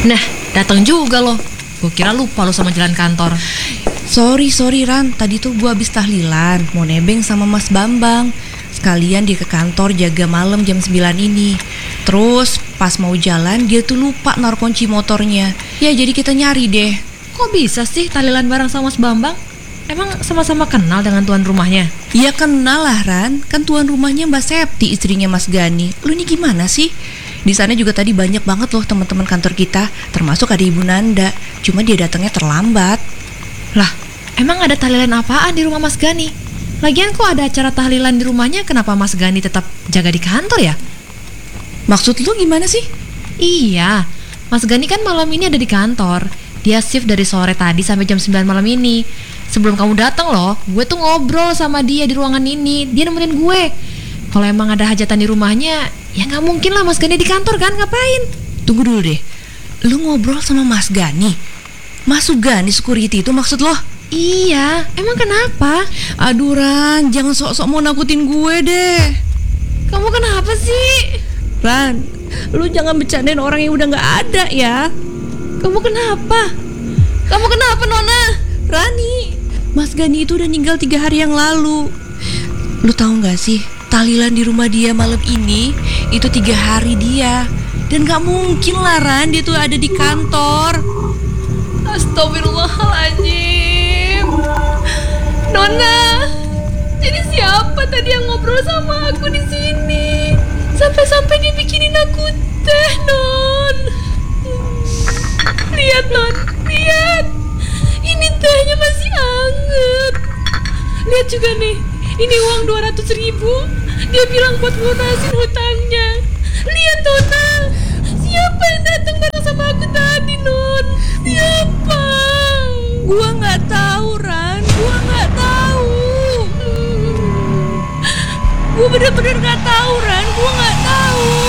Nah, datang juga loh. Gue kira lupa lo sama jalan kantor. Sorry Ran, tadi tuh gue habis tahlilan, mau nebeng sama Mas Bambang. Sekalian dia ke kantor jaga malam jam 9 ini. Terus pas mau jalan dia tuh lupa naruh kunci motornya. Ya jadi kita nyari deh. Kok bisa sih tahlilan bareng sama Mas Bambang? Emang sama-sama kenal dengan tuan rumahnya? Ya kenal lah Ran, kan tuan rumahnya Mbak Septi, istrinya Mas Gani. Lu ini gimana sih? Di sana juga tadi banyak banget loh teman-teman kantor kita, termasuk ada Ibu Nanda. Cuma dia datangnya terlambat. Lah, emang ada tahlilan apaan di rumah Mas Gani? Lagian kok ada acara tahlilan di rumahnya, kenapa Mas Gani tetap jaga di kantor ya? Maksud lu gimana sih? Iya, Mas Gani kan malam ini ada di kantor. Dia shift dari sore tadi sampai jam 9 malam ini. Sebelum kamu datang loh, gue tuh ngobrol sama dia di ruangan ini. Dia nemenin gue. Kalau emang ada hajatan di rumahnya, ya gak mungkin lah Mas Gani di kantor kan, ngapain? Tunggu dulu deh, lu ngobrol sama Mas Gani? Mas Sugani security itu maksud lo? Iya, emang kenapa? Aduh Ran, jangan sok-sok mau nakutin gue deh. Kamu kenapa sih? Ran, lu jangan bercandain orang yang udah gak ada ya. Kamu kenapa? Kamu kenapa Nona? Rani, Mas Gani itu udah meninggal 3 hari yang lalu. Lu tahu gak sih, tahlilan di rumah dia malam ini itu 3 hari dia. Dan gak mungkin lah Ran, dia tuh ada di kantor. Astagfirullahaladzim. Nona, jadi siapa tadi yang ngobrol sama aku di sini? Sampai-sampai dia bikinin aku teh, Non. Lihat, Non, lihat. Ini tehnya masih anget. Lihat juga nih, ini uang 200.000. Dia bilang buat lunasin hutangnya. Lihat, Nona, siapa yang datang bareng sama aku tadi, Non? Siapa? Gua nggak tahu Ran, gua nggak tahu. Gua bener-bener nggak tahu Ran, gua nggak tahu.